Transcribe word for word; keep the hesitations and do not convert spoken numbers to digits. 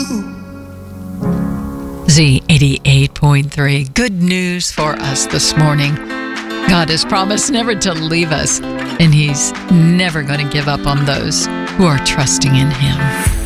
Z eighty-eight point three. Good news for us this morning. God has promised never to leave us, and He's never going to give up on those who are trusting in Him.